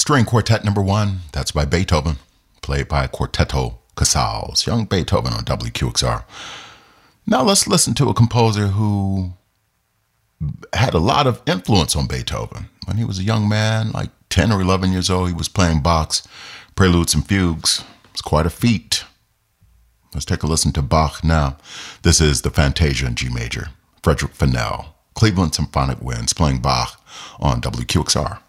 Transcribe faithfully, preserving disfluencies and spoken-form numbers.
String Quartet number one, that's by Beethoven, played by Quartetto Casals, young Beethoven on W Q X R. Now let's listen to a composer who had a lot of influence on Beethoven. When he was a young man, like ten or eleven years old, he was playing Bach's Preludes and Fugues. It's quite a feat. Let's take a listen to Bach now. This is the Fantasia in G major. Frederick Fennell, Cleveland Symphonic Winds, playing Bach on W Q X R.